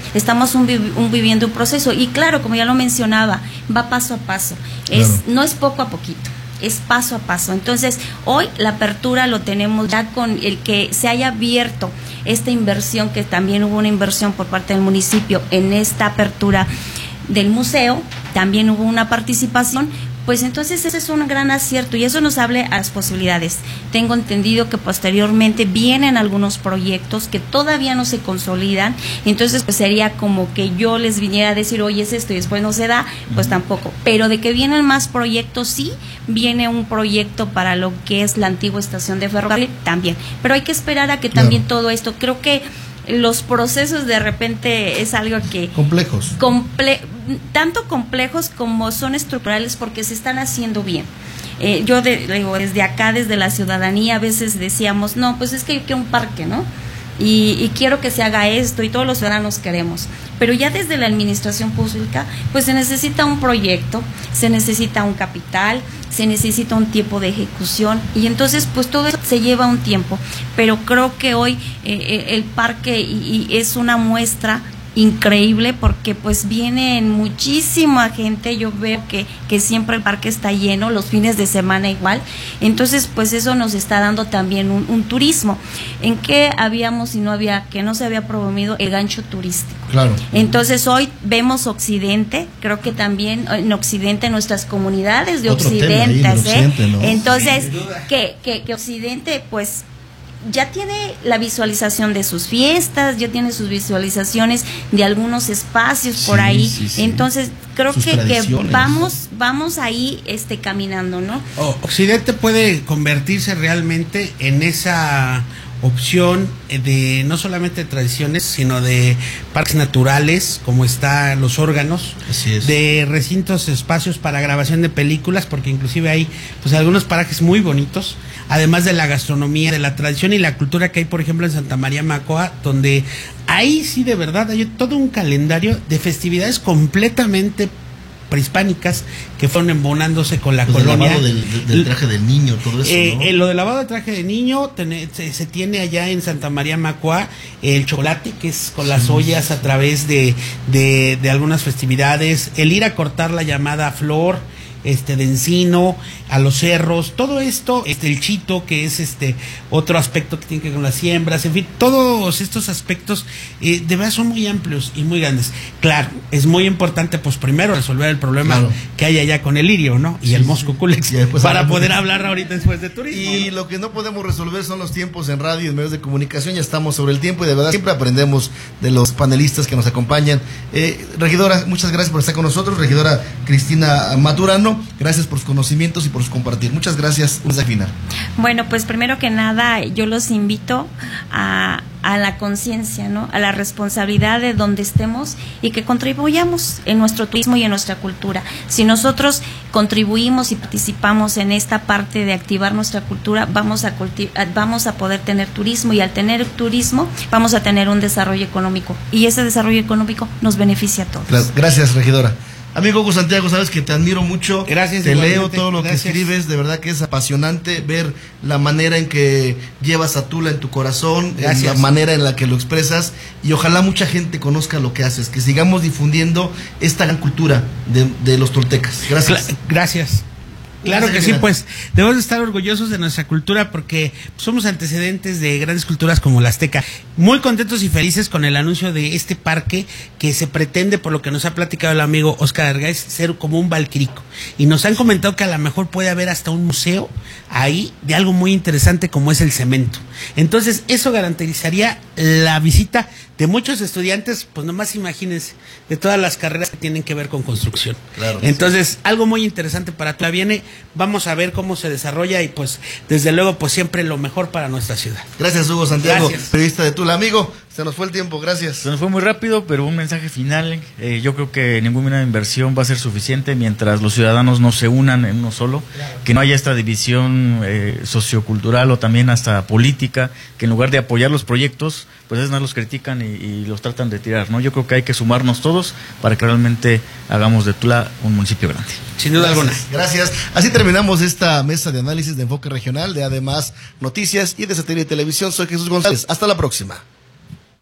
estamos viviendo un proceso y claro, como ya lo mencionaba, va paso a paso, no es poco a poquito, es paso a paso. Entonces, hoy la apertura lo tenemos ya con el que se haya abierto esta inversión, que también hubo una inversión por parte del municipio en esta apertura del museo, también hubo una participación, pues entonces ese es un gran acierto y eso nos habla a las posibilidades. Tengo entendido que posteriormente vienen algunos proyectos que todavía no se consolidan, entonces pues sería como que yo les viniera a decir, oye, es esto y después no se da, pues tampoco. Pero de que vienen más proyectos, sí, viene un proyecto para lo que es la antigua estación de ferrocarril también. Pero hay que esperar a que también todo esto, creo que los procesos de repente es algo que... Complejos. Tanto complejos como son estructurales porque se están haciendo bien. Yo digo, desde acá, desde la ciudadanía, a veces decíamos, no, pues es que yo quiero un parque, ¿no? Y quiero que se haga esto y todos los ciudadanos queremos. Pero ya desde la administración pública, pues se necesita un proyecto, se necesita un capital, se necesita un tiempo de ejecución y entonces pues todo eso se lleva un tiempo. Pero creo que hoy el parque es una muestra increíble porque pues viene muchísima gente, yo veo que siempre el parque está lleno, los fines de semana igual, entonces pues eso nos está dando también un turismo. ¿En qué habíamos y no había, que no se había promovido el gancho turístico? Claro. Entonces hoy vemos Occidente, creo que también en Occidente, nuestras comunidades de Occidente, ¿no? Entonces que Occidente pues ya tiene la visualización de sus fiestas, ya tiene sus visualizaciones de algunos espacios por ahí, entonces creo que vamos ahí caminando, ¿no? Occidente puede convertirse realmente en esa opción de no solamente de tradiciones, sino de parques naturales, como están los órganos, de recintos, espacios para grabación de películas, porque inclusive hay pues algunos parajes muy bonitos, además de la gastronomía, de la tradición y la cultura que hay, por ejemplo, en Santa María Macoa, donde ahí sí de verdad hay todo un calendario de festividades completamente prehispánicas que fueron embonándose con la colonia. El lavado del traje del niño, todo eso, ¿no? Lo del lavado del traje de niño se tiene allá en Santa María Macoa, el chocolate que es con las ollas a través de algunas festividades, el ir a cortar la llamada flor de encino a los cerros, todo esto, el chito, que es otro aspecto que tiene que ver con las siembras, en fin, todos estos aspectos de verdad son muy amplios y muy grandes. Claro, es muy importante pues primero resolver el problema que hay allá con el lirio, ¿no? Y el mosco culex, para poder hablar ahorita después de turismo. Y lo que no podemos resolver son los tiempos en radio y en medios de comunicación, ya estamos sobre el tiempo y de verdad siempre aprendemos de los panelistas que nos acompañan. Regidora, muchas gracias por estar con nosotros, regidora Cristina Maturano. Gracias por sus conocimientos y por su compartir. Muchas gracias. Un final. Bueno, pues primero que nada, yo los invito a la conciencia, ¿no? A la responsabilidad de donde estemos y que contribuyamos en nuestro turismo y en nuestra cultura. Si nosotros contribuimos y participamos en esta parte de activar nuestra cultura, vamos a poder tener turismo y al tener turismo vamos a tener un desarrollo económico y ese desarrollo económico nos beneficia a todos. Gracias, regidora. Amigo Hugo Santiago, sabes que te admiro mucho. Gracias. Te leo todo lo que escribes, de verdad que es apasionante ver la manera en que llevas a Tula en tu corazón, la manera en la que lo expresas y ojalá mucha gente conozca lo que haces, que sigamos difundiendo esta gran cultura de los toltecas. Gracias. Gracias. Claro que sí, pues debemos estar orgullosos de nuestra cultura porque somos antecedentes de grandes culturas como la azteca. Muy contentos y felices con el anuncio de este parque que se pretende, por lo que nos ha platicado el amigo Oscar Argáiz, ser como un Valquirico. Y nos han comentado que a lo mejor puede haber hasta un museo ahí de algo muy interesante como es el cemento. Entonces eso garantizaría la visita de muchos estudiantes, pues nomás imagínense, de todas las carreras que tienen que ver con construcción. Claro. Entonces, algo muy interesante para Tula viene, vamos a ver cómo se desarrolla y pues desde luego pues siempre lo mejor para nuestra ciudad. Gracias, Hugo Santiago, periodista de Tula. Amigo, se nos fue el tiempo, gracias. Se nos fue muy rápido, pero un mensaje final. Yo creo que ninguna inversión va a ser suficiente mientras los ciudadanos no se unan en uno solo, que no haya esta división sociocultural o también hasta política, que en lugar de apoyar los proyectos, pues es más los critican y los tratan de tirar, ¿no? Yo creo que hay que sumarnos todos para que realmente hagamos de Tula un municipio grande. Sin duda alguna. Gracias. Así terminamos esta mesa de análisis de enfoque regional de Además Noticias y de Satélite Televisión. Soy Jesús González. Hasta la próxima.